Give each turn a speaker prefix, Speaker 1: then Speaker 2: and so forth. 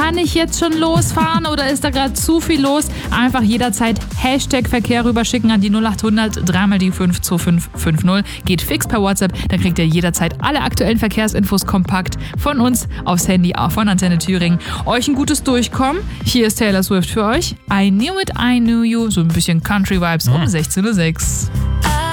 Speaker 1: kann ich jetzt schon losfahren oder ist da gerade zu viel los? Einfach jederzeit Hashtag Verkehr rüberschicken an die 0800 3 die 52550. Geht fix per WhatsApp, dann kriegt ihr jederzeit alle aktuellen Verkehrsinfos kompakt von uns aufs Handy, auch von Antenne Thüringen. Euch ein gutes Durchkommen. Hier ist Taylor Swift für euch. I Knew It, I Knew You. So ein bisschen Country-Vibes um 16:06 Uhr.